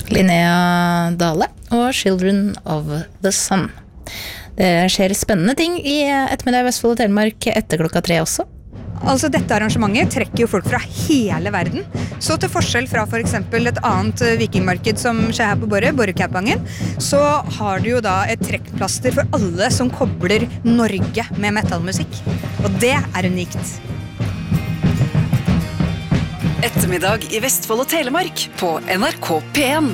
Linnea Dale og Children of the Sun. Det skjer spennende ting i ettermiddag i Vestfold og Telemark etter 3 også. Altså dette arrangementet trekker jo folk fra hele verden. Så til forskjell fra for eksempel et annet vikingmarked som skjer her på Borrekaupangen, så har du jo da et trekkplaster for alle som kobler Norge med metallmusikk. Og det er unikt. Ettermiddag i Vestfold og Telemark på NRK P1.